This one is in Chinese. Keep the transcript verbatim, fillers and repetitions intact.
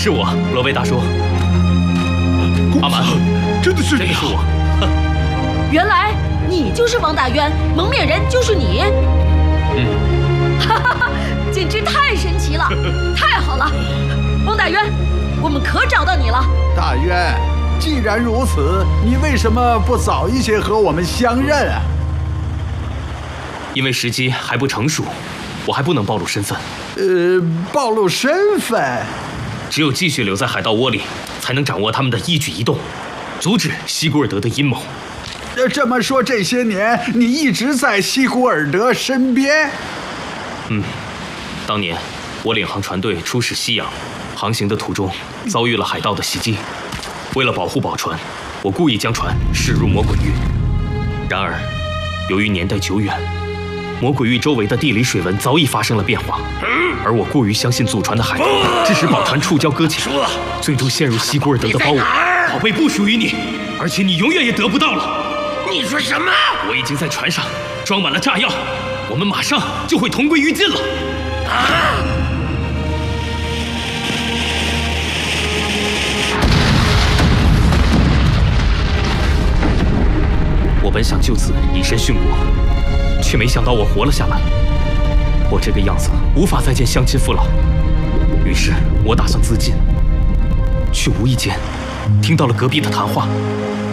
是我，罗贝大叔。阿满， 真的是这个是我。 原来你就是王大渊，蒙面人就是你。 嗯， 哈哈哈，简直太神奇了，太好了！王大渊，我们可找到你了。 大渊，既然如此，你为什么不早一些和我们相认啊？ 因为时机还不成熟，我还不能暴露身份。 呃，暴露身份， 只有继续留在海盗窝里，才能掌握他们的一举一动，阻止西古尔德的阴谋。 呃，这么说，这些年你一直在西古尔德身边？ 嗯，当年我领航船队出使西洋，航行的途中遭遇了海盗的袭击。为了保护宝船，我故意将船驶入魔鬼域。然而，由于年代久远，魔鬼域周围的地理水文早已发生了变化，而我过于相信祖传的海盗，致使宝船触礁搁浅，最终陷入西古尔德的包围。宝贝不属于你，而且你永远也得不到了。 你说什么？ 我已经在船上装满了炸药，我们马上就会同归于尽了。 啊！ 我本想就此以身殉国，却没想到我活了下来。我这个样子无法再见乡亲父老，于是我打算自尽，却无意间听到了隔壁的谈话。